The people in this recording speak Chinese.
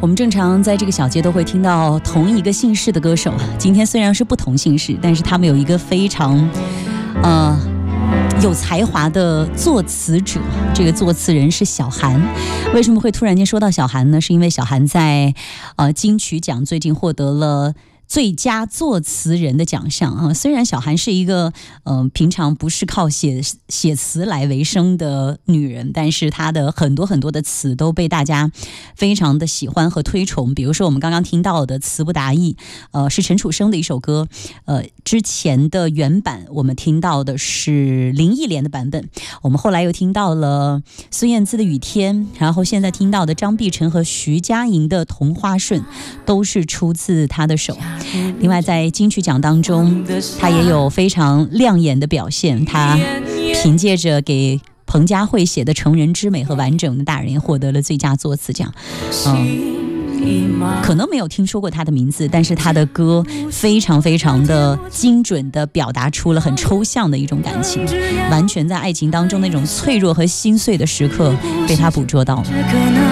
我们正常在这个小节都会听到同一个姓氏的歌手，今天虽然是不同姓氏，但是他们有一个非常有才华的作词者，这个作词人是小韩。为什么会突然间说到小韩呢？是因为小韩在金曲奖最近获得了最佳作词人的奖项啊。虽然小韩是一个平常不是靠写词来为生的女人，但是她的很多的词都被大家非常的喜欢和推崇。比如说我们刚刚听到的《词不达意》，是陈楚生的一首歌，之前的原版我们听到的是林忆莲的版本，我们后来又听到了孙燕姿的《雨天》，然后现在听到的张碧晨和徐佳莹的《同花顺》都是出自她的手。另外在金曲奖当中，他也有非常亮眼的表现，他凭借着给彭佳慧写的《成人之美》和《完整的大人》获得了最佳作词奖。可能没有听说过他的名字，但是他的歌非常的精准地表达出了很抽象的一种感情，完全在爱情当中那种脆弱和心碎的时刻被他捕捉到了。